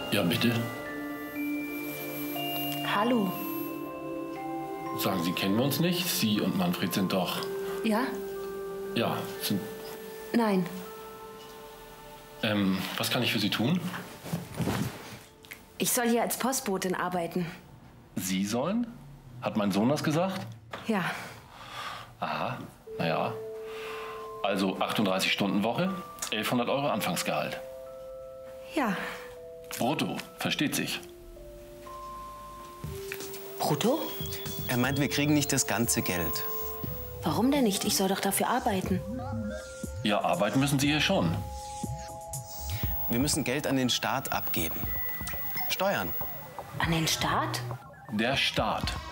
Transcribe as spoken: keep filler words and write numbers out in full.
Ja, bitte. Hallo. Sagen Sie, kennen wir uns nicht? Sie und Manfred sind doch... Ja? Ja, sind... Nein. Ähm, was kann ich für Sie tun? Ich soll hier als Postbotin arbeiten. Sie sollen? Hat mein Sohn das gesagt? Ja. Aha, naja. Also achtunddreißig Stunden Woche, elfhundert Euro Anfangsgehalt. Ja. Brutto, versteht sich. Brutto? Er meint, wir kriegen nicht das ganze Geld. Warum denn nicht? Ich soll doch dafür arbeiten. Ja, arbeiten müssen Sie hier schon. Wir müssen Geld an den Staat abgeben. Steuern. An den Staat? Der Staat.